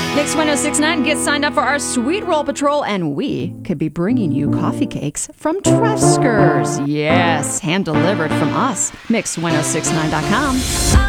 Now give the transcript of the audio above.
Mix 1069, get signed up for our Sweet Roll Patrol, and we could be bringing you coffee cakes from Treskers. Yes, hand delivered from us. Mix1069.com.